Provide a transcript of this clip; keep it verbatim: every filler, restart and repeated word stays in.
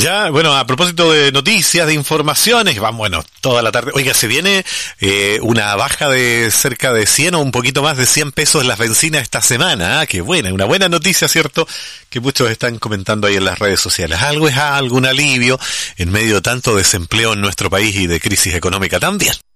Ya, bueno, a propósito de noticias, de informaciones, van, bueno, toda la tarde. Oiga, se viene eh, una baja de cerca de cien o un poquito más de cien pesos las bencinas esta semana. Ah, qué buena, una buena noticia, ¿cierto? Que muchos están comentando ahí en las redes sociales. Algo es algún alivio en medio de tanto desempleo en nuestro país y de crisis económica también.